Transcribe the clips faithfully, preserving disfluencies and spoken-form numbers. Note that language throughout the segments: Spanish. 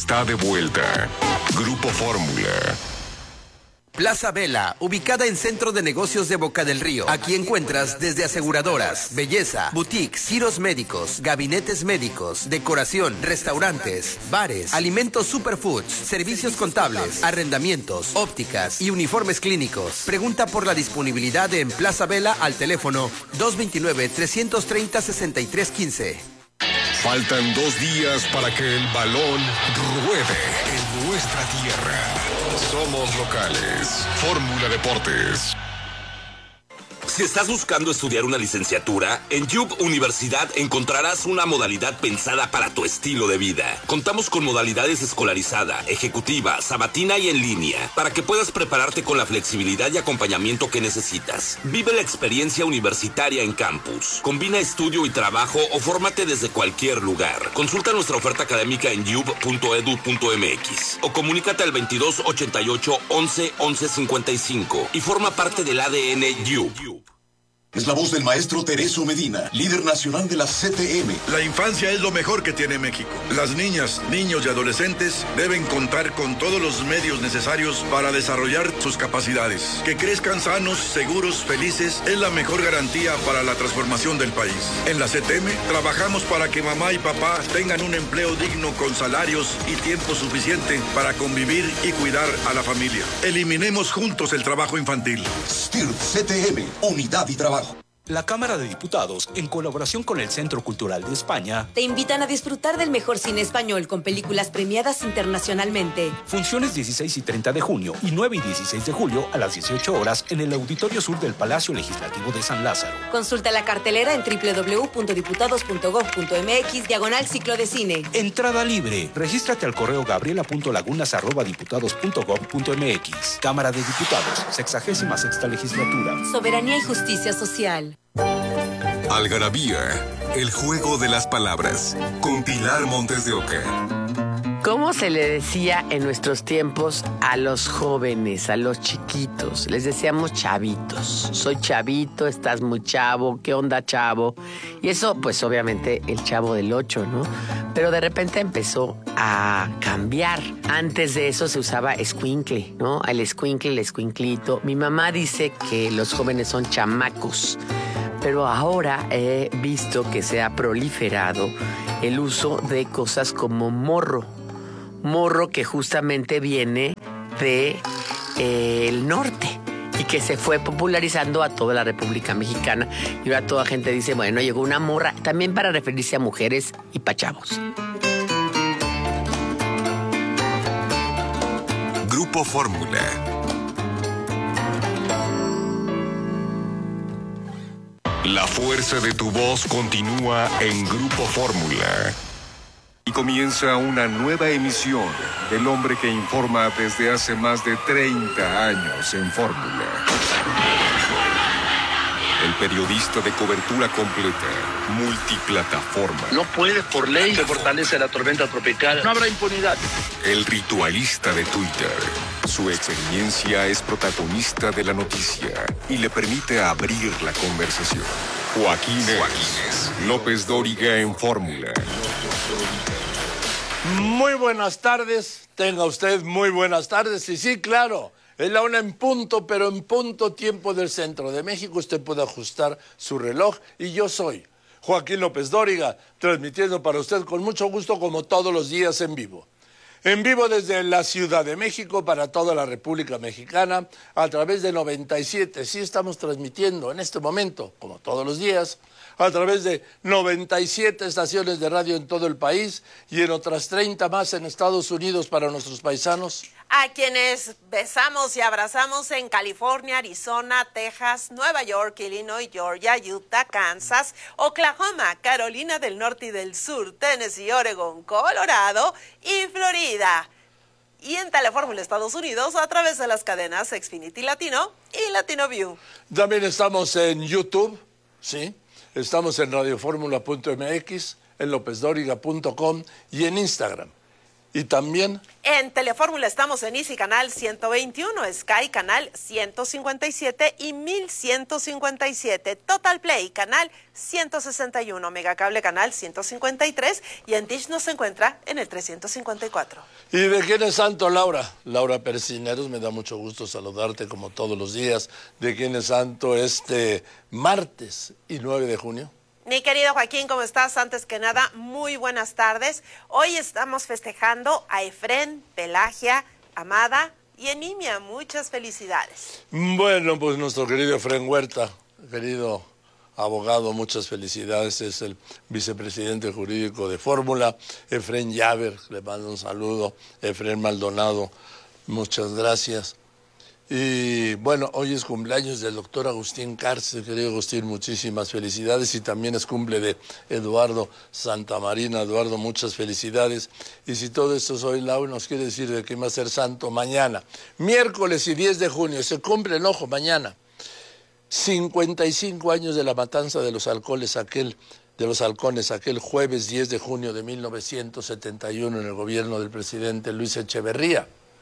está de vuelta. Grupo Fórmula. Plaza Vela, ubicada en Centro de Negocios de Boca del Río. Aquí encuentras desde aseguradoras, belleza, boutiques, giros médicos, gabinetes médicos, decoración, restaurantes, bares, alimentos superfoods, servicios contables, arrendamientos, ópticas y uniformes clínicos. Pregunta por la disponibilidad en Plaza Vela al teléfono dos veintinueve, trescientos treinta, sesenta y tres quince. Faltan dos días para que el balón ruede en nuestra tierra. Somos locales. Fórmula Deportes. Si estás buscando estudiar una licenciatura, en Y U B Universidad encontrarás una modalidad pensada para tu estilo de vida. Contamos con modalidades escolarizada, ejecutiva, sabatina y en línea, para que puedas prepararte con la flexibilidad y acompañamiento que necesitas. Vive la experiencia universitaria en campus. Combina estudio y trabajo o fórmate desde cualquier lugar. Consulta nuestra oferta académica en yub punto edu punto mx o comunícate al veintidós ochenta y ocho, once, once cincuenta y cinco y forma parte del A D N Y U B. Es la voz del maestro Tereso Medina, líder nacional de la C T M. La infancia es lo mejor que tiene México. Las niñas, niños y adolescentes deben contar con todos los medios necesarios para desarrollar sus capacidades. Que crezcan sanos, seguros, felices es la mejor garantía para la transformación del país. En la C T M trabajamos para que mamá y papá tengan un empleo digno con salarios y tiempo suficiente para convivir y cuidar a la familia. Eliminemos juntos el trabajo infantil. S T I R C T M, unidad y trabajo. La Cámara de Diputados, en colaboración con el Centro Cultural de España, te invitan a disfrutar del mejor cine español con películas premiadas internacionalmente. Funciones dieciséis y treinta de junio y nueve y dieciséis de julio a las dieciocho horas en el Auditorio Sur del Palacio Legislativo de San Lázaro. Consulta la cartelera en doble u doble u doble u punto diputados punto gob punto mx diagonal ciclo de cine. Entrada libre. Regístrate al correo gabriela punto lagunas arroba diputados punto gob punto mx. Cámara de Diputados, sexagésima sexta legislatura. Soberanía y justicia social. Algarabía, el juego de las palabras, con Pilar Montes de Oca. ¿Cómo se le decía en nuestros tiempos a los jóvenes, a los chiquitos? Les decíamos chavitos. Soy chavito, estás muy chavo, ¿qué onda, chavo? Y eso, pues obviamente, el Chavo del Ocho, ¿no? Pero de repente empezó a cambiar. Antes de eso se usaba escuincle, ¿no? El escuincle, el escuinclito. Mi mamá dice que los jóvenes son chamacos. Pero ahora he visto que se ha proliferado el uso de cosas como morro. Morro que justamente viene de eh, el norte y que se fue popularizando a toda la República Mexicana. Y ahora toda gente dice, bueno, llegó una morra, también para referirse a mujeres y pa' chavos. Grupo Fórmula. La fuerza de tu voz continúa en Grupo Fórmula. Y comienza una nueva emisión del hombre que informa desde hace más de treinta años en Fórmula. El periodista de cobertura completa, multiplataforma. No puede, por ley, se fortalece la tormenta tropical. No habrá impunidad. El ritualista de Twitter. Su experiencia es protagonista de la noticia y le permite abrir la conversación. Joaquín Joaquínez López Dóriga en Fórmula. Muy buenas tardes, tenga usted muy buenas tardes. Y sí, claro, es la una en punto, pero en punto tiempo del centro de México. Usted puede ajustar su reloj y yo soy Joaquín López Dóriga, transmitiendo para usted con mucho gusto como todos los días en vivo. En vivo desde la Ciudad de México para toda la República Mexicana a través de noventa y siete. Sí, estamos transmitiendo en este momento, como todos los días, a través de noventa y siete estaciones de radio en todo el país y en otras treinta más en Estados Unidos para nuestros paisanos. A quienes besamos y abrazamos en California, Arizona, Texas, Nueva York, Illinois, Georgia, Utah, Kansas, Oklahoma, Carolina del Norte y del Sur, Tennessee, Oregon, Colorado y Florida. Y en Telefórmula Estados Unidos a través de las cadenas Xfinity Latino y Latino View. También estamos en YouTube, ¿sí? Estamos en radioformula punto mx, en lópez dóriga punto com y en Instagram. Y también en Telefórmula estamos en Easy Canal ciento veintiuno, Sky Canal ciento cincuenta y siete y mil ciento cincuenta y siete, Total Play Canal ciento sesenta y uno, Megacable Canal ciento cincuenta y tres y en Dish nos encuentra en el trescientos cincuenta y cuatro. ¿Y de quién es santo, Laura? Laura Pérez Cisneros, me da mucho gusto saludarte como todos los días. ¿De quién es santo este martes y nueve de junio? Mi querido Joaquín, ¿cómo estás? Antes que nada, muy buenas tardes. Hoy estamos festejando a Efrén, Pelagia, Amada y Enimia. Muchas felicidades. Bueno, pues nuestro querido Efrén Huerta, querido abogado, muchas felicidades. Es el vicepresidente jurídico de Fórmula. Efrén Llaver, le mando un saludo. Efrén Maldonado, muchas gracias. Y bueno, hoy es cumpleaños del doctor Agustín Cárcel. Querido Agustín, muchísimas felicidades. Y también es cumple de Eduardo Santamarina. Eduardo, muchas felicidades. Y si todo esto es hoy, Laura, nos quiere decir de que va a ser santo mañana. Miércoles y diez de junio, se cumplen, ojo, mañana. cincuenta y cinco años de la matanza de los halcones, aquel, de los halcones, aquel jueves diez de junio de mil novecientos setenta y uno en el gobierno del presidente Luis Echeverría.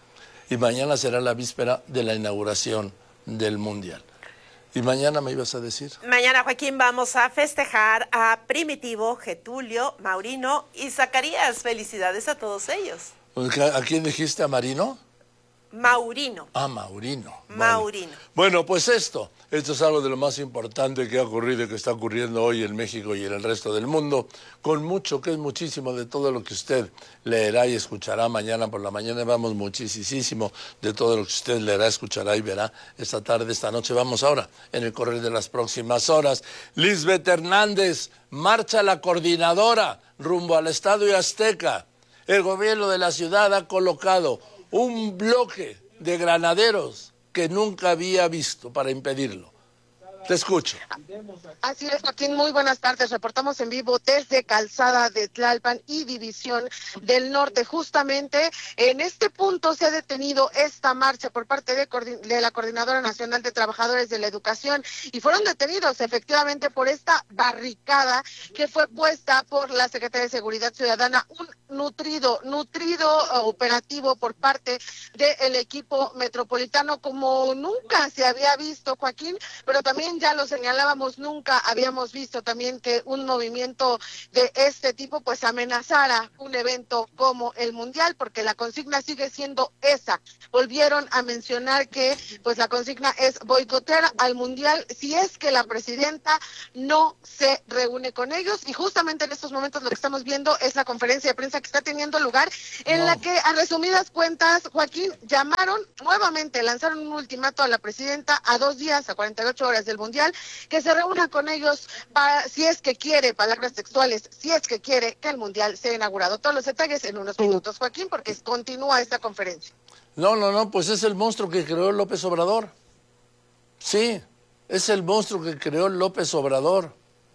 Y mañana será la víspera de la inauguración del Mundial. ¿Y mañana me ibas a decir? Mañana, Joaquín, vamos a festejar a Primitivo, Getulio, Maurino y Zacarías. Felicidades a todos ellos. ¿A quién dijiste? ¿A Marino? Maurino. Ah, Maurino. Maurino. Bueno. bueno, pues esto, esto es algo de lo más importante que ha ocurrido y que está ocurriendo hoy en México y en el resto del mundo, con mucho, que es muchísimo de todo lo que usted leerá y escuchará mañana por la mañana. Vamos muchísimo de todo lo que usted leerá, escuchará y verá esta tarde, esta noche. Vamos ahora, en el correr de las próximas horas. Lisbeth Hernández, marcha la coordinadora rumbo al Estadio Azteca. El gobierno de la ciudad ha colocado un bloque de granaderos que nunca había visto para impedirlo. Te escucho. Así es, Joaquín, muy buenas tardes. Reportamos en vivo desde Calzada de Tlalpan y División del Norte. Justamente en este punto se ha detenido esta marcha por parte de, de la Coordinadora Nacional de Trabajadores de la Educación y fueron detenidos efectivamente por esta barricada que fue puesta por la Secretaría de Seguridad Ciudadana. Un nutrido, nutrido uh, operativo por parte del equipo metropolitano como nunca se había visto, Joaquín, pero también ya lo señalábamos, nunca habíamos visto también que un movimiento de este tipo pues amenazara un evento como el Mundial, porque la consigna sigue siendo esa. Volvieron a mencionar que pues la consigna es boicotear al Mundial si es que la presidenta no se reúne con ellos, y justamente en estos momentos lo que estamos viendo es la conferencia de prensa que está teniendo lugar, en no. la que a resumidas cuentas, Joaquín, llamaron nuevamente, lanzaron un ultimato a la presidenta a dos días, a cuarenta y ocho horas del Mundial, que se reúna con ellos para, si es que quiere, palabras textuales, si es que quiere que el Mundial sea inaugurado. Todos los detalles en unos minutos, Joaquín, porque continúa esta conferencia. No, no, no, pues es el monstruo que creó López Obrador. Sí, es el monstruo que creó López Obrador,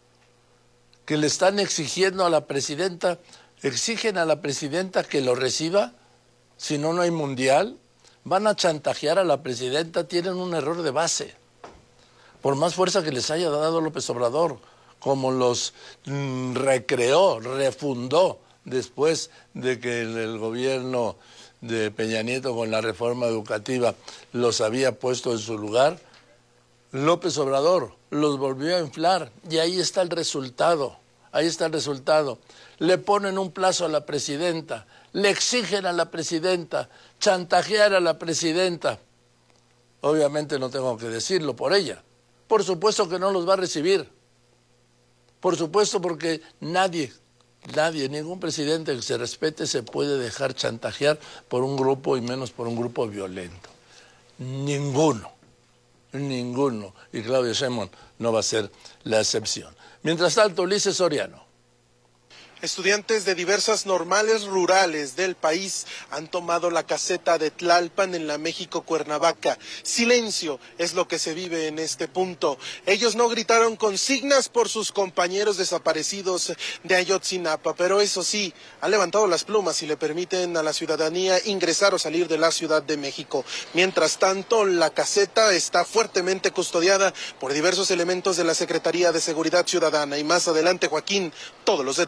que le están exigiendo a la presidenta, exigen a la presidenta que lo reciba, si no, no hay Mundial. Van a chantajear a la presidenta, tienen un error de base. Por más fuerza que les haya dado López Obrador, como los mm, recreó, refundó después de que el, el gobierno de Peña Nieto con la reforma educativa los había puesto en su lugar, López Obrador los volvió a inflar y ahí está el resultado, ahí está el resultado. Le ponen un plazo a la presidenta, le exigen a la presidenta, chantajear a la presidenta. Obviamente no tengo que decirlo por ella. Por supuesto que no los va a recibir. Por supuesto, porque nadie, nadie, ningún presidente que se respete se puede dejar chantajear por un grupo y menos por un grupo violento. Ninguno, ninguno. Y Claudia Sheinbaum no va a ser la excepción. Mientras tanto, Ulises Soriano. Estudiantes de diversas normales rurales del país han tomado la caseta de Tlalpan en la México Cuernavaca. Silencio es lo que se vive en este punto. Ellos no gritaron consignas por sus compañeros desaparecidos de Ayotzinapa, pero eso sí, han levantado las plumas y le permiten a la ciudadanía ingresar o salir de la Ciudad de México. Mientras tanto, la caseta está fuertemente custodiada por diversos elementos de la Secretaría de Seguridad Ciudadana. Y más adelante, Joaquín, todos los detalles.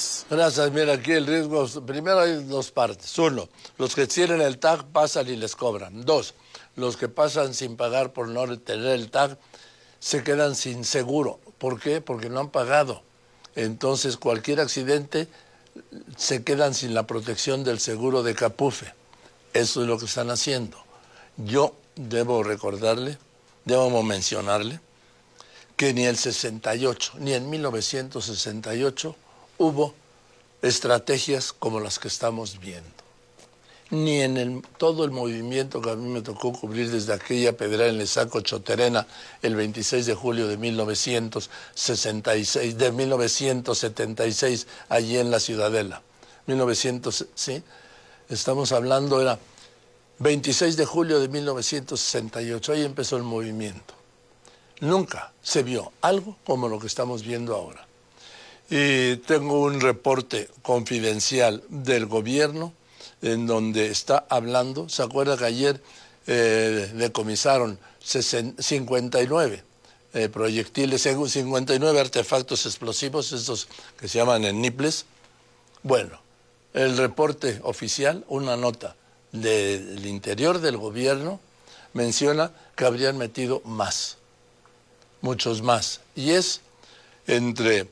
es. Gracias, mira, aquí el riesgo, primero hay dos partes. Uno, los que tienen el T A G pasan y les cobran. Dos, los que pasan sin pagar por no tener el T A G se quedan sin seguro. ¿Por qué? Porque no han pagado. Entonces, cualquier accidente se quedan sin la protección del seguro de Capufe. Eso es lo que están haciendo. Yo debo recordarle, debo mencionarle, que ni el sesenta y ocho, ni en mil novecientos sesenta y ocho hubo estrategias como las que estamos viendo. Ni en el, todo el movimiento que a mí me tocó cubrir desde aquella pedrera en Lesaco, Choterena, el veintiséis de julio de mil novecientos sesenta y seis, de mil novecientos setenta y seis, allí en la Ciudadela. mil novecientos, sí, estamos hablando, era veintiséis de julio de mil novecientos sesenta y ocho, ahí empezó el movimiento. Nunca se vio algo como lo que estamos viendo ahora. Y tengo un reporte confidencial del gobierno en donde está hablando, ¿se acuerda que ayer eh, decomisaron cincuenta y nueve eh, proyectiles, cincuenta y nueve artefactos explosivos, estos que se llaman eniples? Bueno, el reporte oficial, una nota del interior del gobierno, menciona que habrían metido más, muchos más, y es entre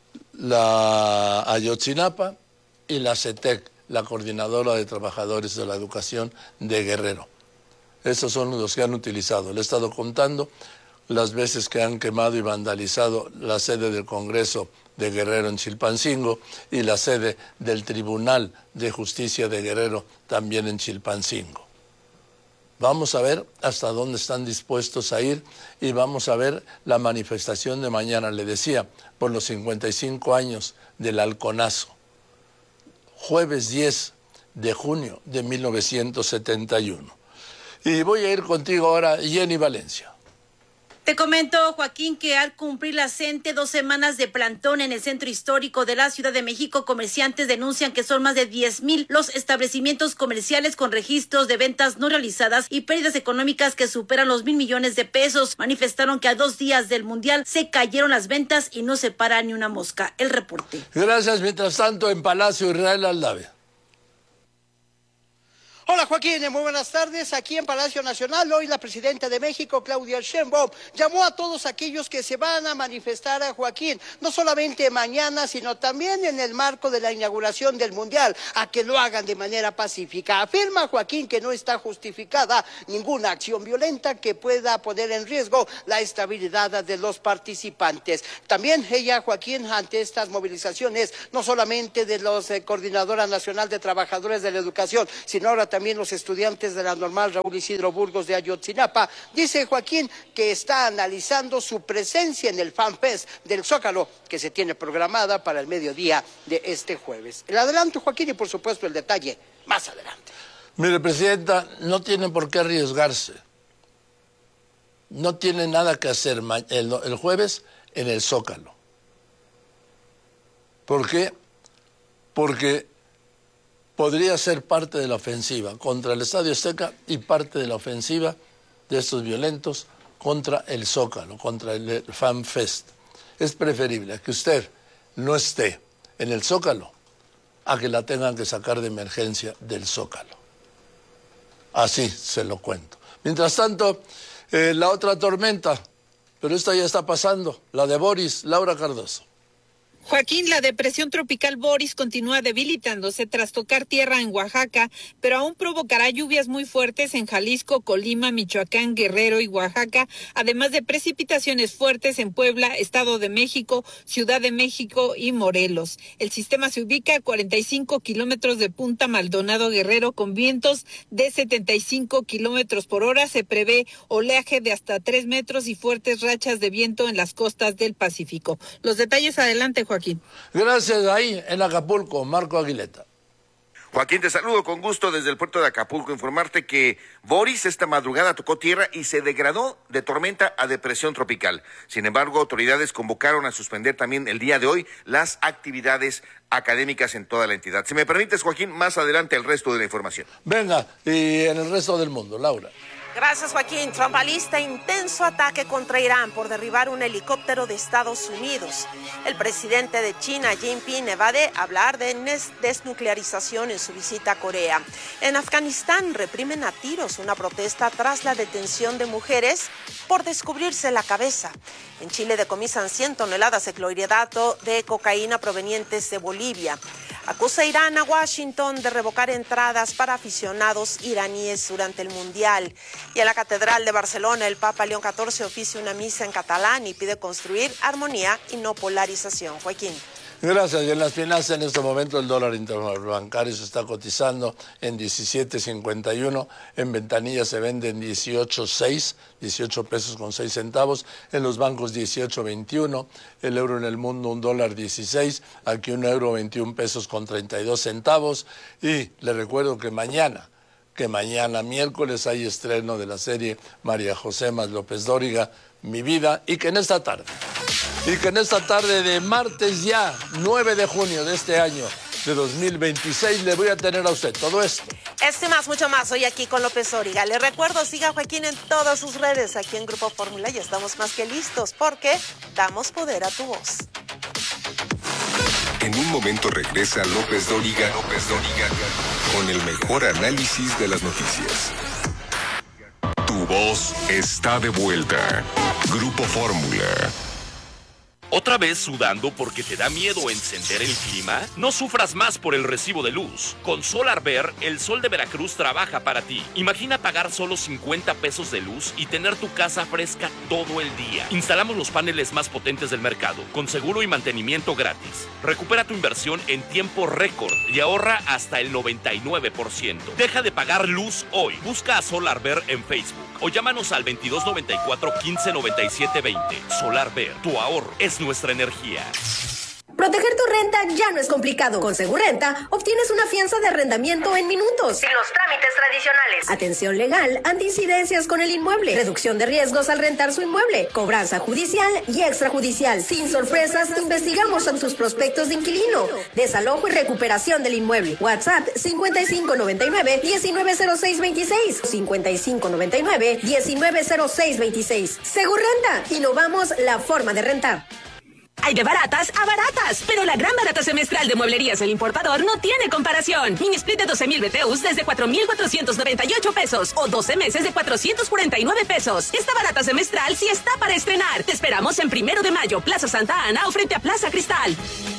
la Ayotzinapa y la CETEC, la Coordinadora de Trabajadores de la Educación de Guerrero. Esos son los que han utilizado. Le he estado contando las veces que han quemado y vandalizado la sede del Congreso de Guerrero en Chilpancingo y la sede del Tribunal de Justicia de Guerrero también en Chilpancingo. Vamos a ver hasta dónde están dispuestos a ir y vamos a ver la manifestación de mañana, le decía, por los cincuenta y cinco años del halconazo. Jueves diez de junio de mil novecientos setenta y uno. Y voy a ir contigo ahora, Jenny Valencia. Te comento, Joaquín, que al cumplir la C E N T E dos semanas de plantón en el centro histórico de la Ciudad de México, comerciantes denuncian que son más de diez mil los establecimientos comerciales con registros de ventas no realizadas y pérdidas económicas que superan los mil millones de pesos. Manifestaron que a dos días del Mundial se cayeron las ventas y no se para ni una mosca. El reporte. Gracias. Mientras tanto, en Palacio Israel Aldave. Hola Joaquín, muy buenas tardes. Aquí en Palacio Nacional, hoy la presidenta de México, Claudia Sheinbaum, llamó a todos aquellos que se van a manifestar a Joaquín, no solamente mañana, sino también en el marco de la inauguración del Mundial, a que lo hagan de manera pacífica. Afirma Joaquín que no está justificada ninguna acción violenta que pueda poner en riesgo la estabilidad de los participantes. También ella, Joaquín, ante estas movilizaciones, no solamente de los eh, Coordinadora Nacional de Trabajadores de la Educación, sino ahora también los estudiantes de la normal Raúl Isidro Burgos de Ayotzinapa, dice Joaquín que está analizando su presencia en el Fan Fest del Zócalo, que se tiene programada para el mediodía de este jueves. El adelanto, Joaquín, y por supuesto el detalle más adelante. Mire, presidenta, no tienen por qué arriesgarse. No tienen nada que hacer el, el jueves en el Zócalo. ¿Por qué? Porque podría ser parte de la ofensiva contra el Estadio Azteca y parte de la ofensiva de estos violentos contra el Zócalo, contra el Fan Fest. Es preferible que usted no esté en el Zócalo a que la tengan que sacar de emergencia del Zócalo. Así se lo cuento. Mientras tanto, eh, la otra tormenta, pero esta ya está pasando, la de Boris, Laura Cardoso. Joaquín, la depresión tropical Boris continúa debilitándose tras tocar tierra en Oaxaca, pero aún provocará lluvias muy fuertes en Jalisco, Colima, Michoacán, Guerrero y Oaxaca, además de precipitaciones fuertes en Puebla, Estado de México, Ciudad de México y Morelos. El sistema se ubica a cuarenta y cinco kilómetros de Punta Maldonado, Guerrero, con vientos de setenta y cinco kilómetros por hora. Se prevé oleaje de hasta tres metros y fuertes rachas de viento en las costas del Pacífico. Los detalles adelante, Joaquín. Joaquín. Gracias, ahí en Acapulco, Marco Aguileta. Joaquín, te saludo con gusto desde el puerto de Acapulco. Informarte que Boris esta madrugada tocó tierra y se degradó de tormenta a depresión tropical. Sin embargo, autoridades convocaron a suspender también el día de hoy las actividades académicas en toda la entidad. Si me permites, Joaquín, más adelante el resto de la información. Venga, y en el resto del mundo, Laura. Gracias, Joaquín. Trump alista intenso ataque contra Irán por derribar un helicóptero de Estados Unidos. El presidente de China, Xi Jinping, evade hablar de desnuclearización en su visita a Corea. En Afganistán reprimen a tiros una protesta tras la detención de mujeres por descubrirse la cabeza. En Chile decomisan cien toneladas de clorhidrato de cocaína provenientes de Bolivia. Acusa Irán a Washington de revocar entradas para aficionados iraníes durante el Mundial. Y en la Catedral de Barcelona, el Papa León catorce oficia una misa en catalán y pide construir armonía y no polarización. Joaquín. Gracias. Y en las finanzas, en este momento el dólar interbancario se está cotizando en diecisiete cincuenta y uno, en ventanilla se vende en dieciocho seis, dieciocho pesos con seis centavos, en los bancos dieciocho veintiuno, el euro en el mundo un dólar dieciséis, aquí un euro veintiún pesos con treinta y dos centavos, y le recuerdo que mañana, que mañana miércoles hay estreno de la serie María José más López Dóriga, Mi Vida, y que en esta tarde, y que en esta tarde de martes ya, nueve de junio de este año de dos mil veintiséis, le voy a tener a usted todo esto. Este más, mucho más, hoy aquí con López Dóriga. Le recuerdo, siga a Joaquín en todas sus redes, aquí en Grupo Fórmula, y estamos más que listos, porque damos poder a tu voz. En un momento regresa López Dóriga, López Dóriga, con el mejor análisis de las noticias. Tu voz está de vuelta. Grupo Fórmula. ¿Otra vez sudando porque te da miedo encender el clima? No sufras más por el recibo de luz. Con SolarBear, el sol de Veracruz trabaja para ti. Imagina pagar solo cincuenta pesos de luz y tener tu casa fresca todo el día. Instalamos los paneles más potentes del mercado, con seguro y mantenimiento gratis. Recupera tu inversión en tiempo récord y ahorra hasta el noventa y nueve por ciento. Deja de pagar luz hoy. Busca a SolarBear en Facebook o llámanos al veintidós noventa y cuatro, quince noventa y siete veinte. SolarBear, tu ahorro es nuestra energía. Proteger tu renta ya no es complicado. Con Segurrenta obtienes una fianza de arrendamiento en minutos. Sin los trámites tradicionales. Atención legal ante incidencias con el inmueble. Reducción de riesgos al rentar su inmueble. Cobranza judicial y extrajudicial. Sin sorpresas, investigamos en tus prospectos de inquilino. Desalojo y recuperación del inmueble. WhatsApp cincuenta y cinco noventa y nueve, diecinueve cero seis veintiséis. cincuenta y cinco noventa y nueve, diecinueve cero seis veintiséis. Segurrenta. Innovamos la forma de rentar. Hay de baratas a baratas, pero la gran barata semestral de Mueblerías El Importador no tiene comparación. Mini split de doce mil B T Us desde cuatro mil cuatrocientos noventa y ocho pesos o doce meses de cuatrocientos cuarenta y nueve pesos. Esta barata semestral sí está para estrenar. Te esperamos en Primero de Mayo, Plaza Santa Ana o frente a Plaza Cristal.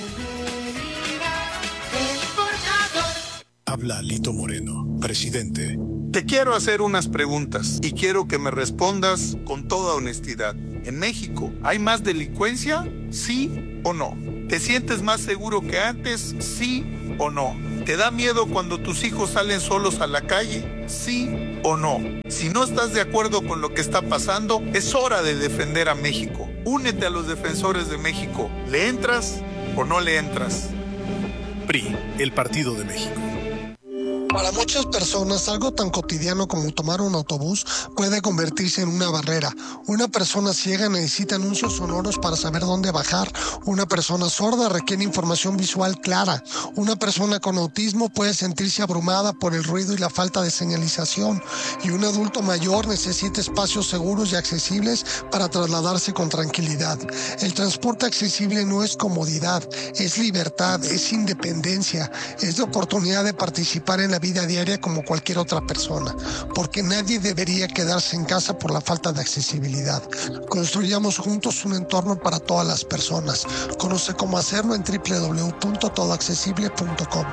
Habla Lito Moreno, presidente. Te quiero hacer unas preguntas y quiero que me respondas con toda honestidad. ¿En México hay más delincuencia? ¿Sí o no? ¿Te sientes más seguro que antes? ¿Sí o no? ¿Te da miedo cuando tus hijos salen solos a la calle? ¿Sí o no? Si no estás de acuerdo con lo que está pasando, es hora de defender a México. Únete a los defensores de México. ¿Le entras o no le entras? P R I, el Partido de México. Para muchas personas, algo tan cotidiano como tomar un autobús puede convertirse en una barrera. Una persona ciega necesita anuncios sonoros para saber dónde bajar. Una persona sorda requiere información visual clara. Una persona con autismo puede sentirse abrumada por el ruido y la falta de señalización. Y un adulto mayor necesita espacios seguros y accesibles para trasladarse con tranquilidad. El transporte accesible no es comodidad, es libertad, es independencia, es la oportunidad de participar en la vida diaria como cualquier otra persona, porque nadie debería quedarse en casa por la falta de accesibilidad. Construyamos juntos un entorno para todas las personas. Conoce cómo hacerlo en doble u doble u doble u punto todo accesible punto com.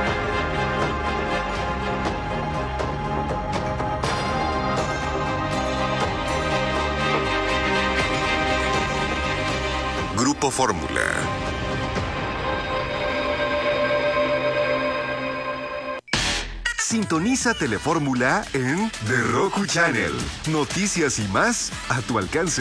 Grupo Fórmula. Sintoniza Telefórmula en The Roku Channel. Noticias y más a tu alcance.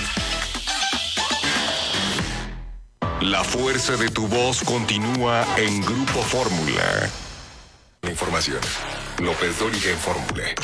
La fuerza de tu voz continúa en Grupo Fórmula. Información. López Dóriga en Fórmula.